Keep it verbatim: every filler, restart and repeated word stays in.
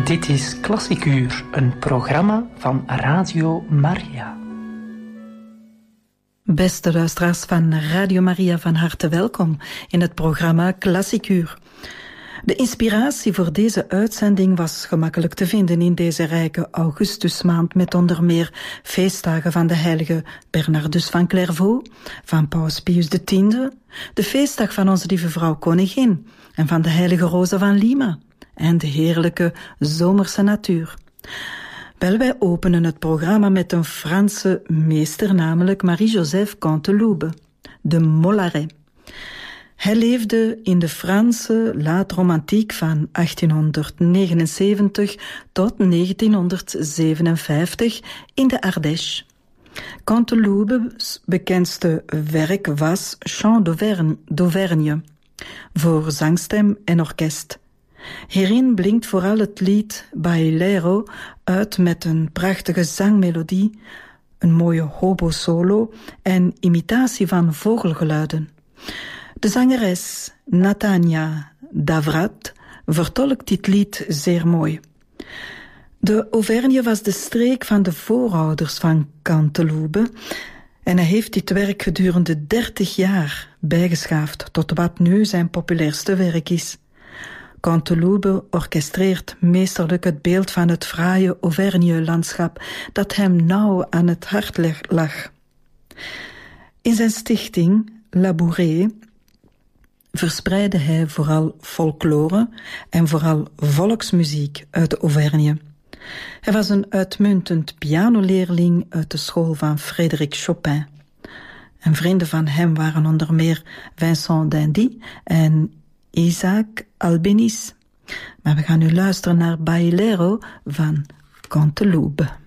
Dit is Klassiek Uur, een programma van Radio Maria. Beste luisteraars van Radio Maria, van harte welkom in het programma Klassiek Uur. De inspiratie voor deze uitzending was gemakkelijk te vinden in deze rijke augustusmaand met onder meer feestdagen van de heilige Bernardus van Clairvaux, van Paus Pius X, de feestdag van onze lieve vrouw Koningin en van de heilige Rosa van Lima en de heerlijke zomerse natuur. Wel, wij openen het programma met een Franse meester, namelijk Marie-Joseph Canteloube, de Mollaret. Hij leefde in de Franse laatromantiek van achttienhonderdnegenenzeventig tot negentienhonderdzevenenvijftig in de Ardèche. Canteloube's bekendste werk was Chant d'Auvergne, d'Auvergne voor zangstem en orkest. Hierin blinkt vooral het lied Bailero uit met een prachtige zangmelodie, een mooie hobo-solo en imitatie van vogelgeluiden. De zangeres Natania Davrat vertolkt dit lied zeer mooi. De Auvergne was de streek van de voorouders van Canteloube en hij heeft dit werk gedurende dertig jaar bijgeschaafd tot wat nu zijn populairste werk is. Canteloube orchestreert meesterlijk het beeld van het fraaie Auvergne-landschap dat hem nauw aan het hart lag. In zijn stichting La Bourrée verspreidde hij vooral folklore en vooral volksmuziek uit de Auvergne. Hij was een uitmuntend pianoleerling uit de school van Frédéric Chopin. En vrienden van hem waren onder meer Vincent d'Indy en Isaac Albéniz. Maar we gaan nu luisteren naar Bailero van Canteloube.